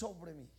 sobre mí.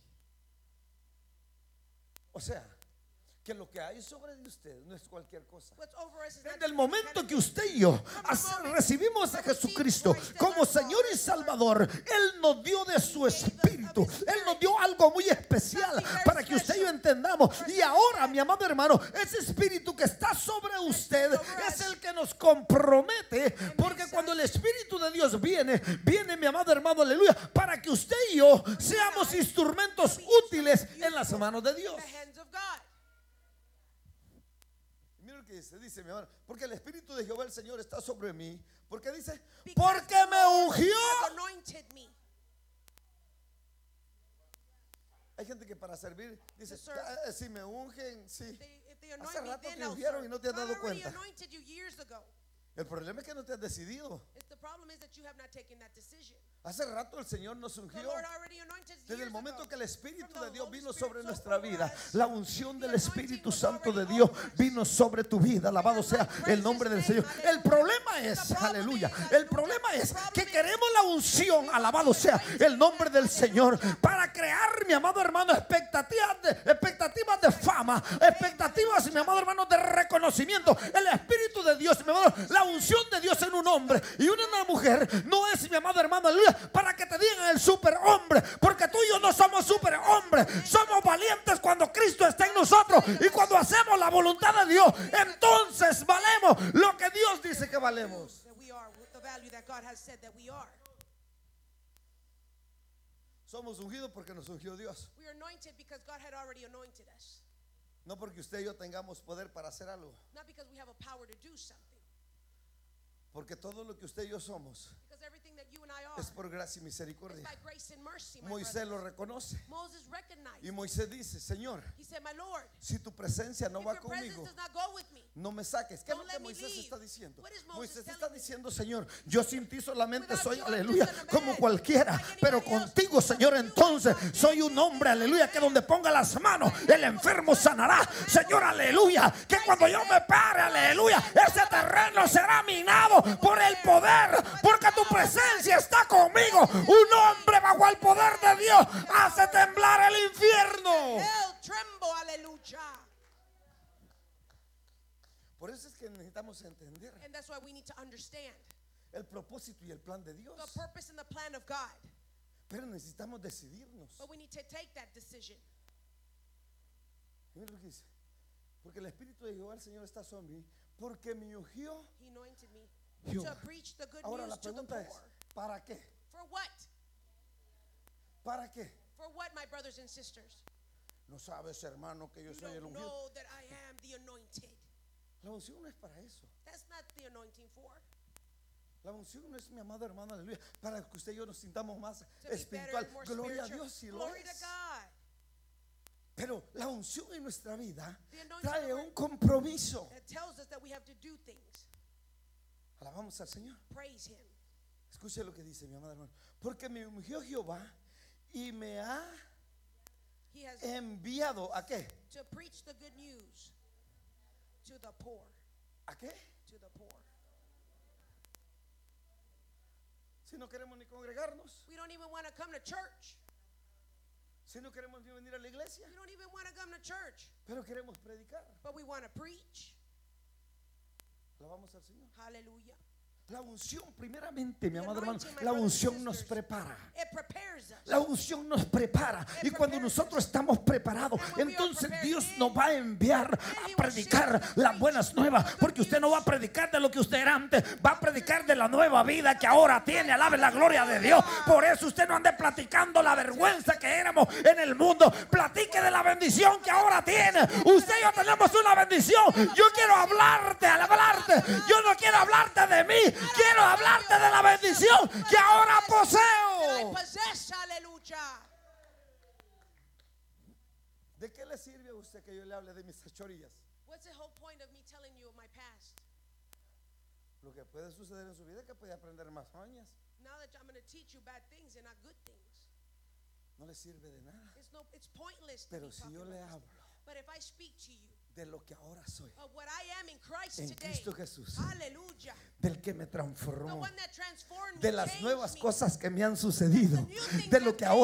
O sea, que lo que hay sobre de usted no es cualquier cosa. Desde el momento que usted y yo recibimos a Jesucristo como Señor y Salvador, Él nos dio de su Espíritu. Él nos dio algo muy especial para que usted y yo entendamos. Y ahora, mi amado hermano, ese Espíritu que está sobre usted es el que nos compromete. Porque cuando el Espíritu de Dios viene, mi amado hermano, aleluya, para que usted y yo seamos instrumentos útiles en las manos de Dios. Que dice mi hermano, porque el Espíritu de Jehová el Señor está sobre mí. Porque dice, porque me ungió. Hay gente que para servir dice, si me ungen, sí. Hace rato te ungieron y no te has dado cuenta. El problema es que no te has decidido. Hace rato el Señor nos ungió. Desde el momento que el Espíritu de Dios vino sobre nuestra vida, la unción del Espíritu Santo de Dios vino sobre tu vida. Alabado sea el nombre del Señor. El problema es, aleluya, el problema es que queremos la unción, alabado sea el nombre del Señor, para crear, mi amado hermano, expectativas de fama, expectativas, mi amado hermano, de reconocimiento. El Espíritu de Dios, mi amado, la unción de Dios en un hombre y una mujer no es, mi amado hermano, aleluya, para que te digan el superhombre, porque tú y yo no somos superhombres. Somos valientes cuando Cristo está en nosotros y cuando hacemos la voluntad de Dios, entonces valemos lo que Dios dice que valemos. Somos ungidos porque nos ungió Dios, no porque usted y yo tengamos poder para hacer algo. Porque todo lo que usted y yo somos es por gracia y misericordia. Moisés lo reconoce. Y Moisés dice, Señor, si tu presencia no va conmigo, no me saques. ¿Qué es lo que Moisés está diciendo? Moisés está diciendo, Señor, yo sin ti solamente soy, aleluya, como cualquiera, pero contigo, Señor, entonces soy un hombre, aleluya, que donde ponga las manos el enfermo sanará. Señor, aleluya, que cuando yo me pare, aleluya, ese terreno será minado por el poder, porque tu presencia está conmigo. Un hombre bajo el poder de Dios hace temblar el infierno. Por eso es que necesitamos entender el propósito y el plan de Dios. Pero necesitamos decidirnos. Mira lo que dice, porque el Espíritu de Jehová el Señor está sobre mí, porque me ungió. Ahora la pregunta es, ¿para qué? ¿Para qué? No sabes, hermano, que yo soy el ungido. La unción no es para eso. La unción no es, mi amado hermano, aleluya, para que usted y yo nos sintamos más espiritual. Gloria a Dios, si lo es. Pero la unción en nuestra vida trae un compromiso. Alabamos al Señor. Escuche lo que dice, mi amado hermano. Porque me ungió Jehová y me ha enviado ¿a qué? ¿A qué? Si no queremos ni congregarnos, si no queremos ni venir a la iglesia, pero queremos predicar. Alabamos al Señor. Aleluya. La unción, primeramente, mi amado hermano, la unción nos prepara. La unción nos prepara. Y cuando nosotros estamos preparados, entonces Dios nos va a enviar a predicar las buenas nuevas. Porque usted no va a predicar de lo que usted era antes, va a predicar de la nueva vida que ahora tiene. Alabe la gloria de Dios. Por eso usted no ande platicando la vergüenza que éramos en el mundo. Platique de la bendición que ahora tiene. Usted y yo tenemos una bendición. Yo quiero hablarte. Yo no quiero hablarte de mí. Quiero hablarte de la bendición que ahora poseo. ¿De qué le sirve a usted que yo le hable de mis fechorías? Lo que puede suceder en su vida es que puede aprender más mañas. No le sirve de nada. Pero si yo le hablo de lo que ahora soy en Cristo Jesús, del que me transformó, de las nuevas cosas que me han sucedido, de lo que ahora